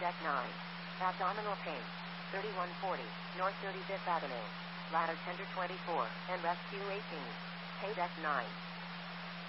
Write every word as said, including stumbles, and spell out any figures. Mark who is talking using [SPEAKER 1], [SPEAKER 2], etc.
[SPEAKER 1] Deck nine. Abdominal pain. thirty-one forty, North thirty-fifth Avenue. Ladder Tender twenty-four, and Rescue eighteen. Pay Deck nine.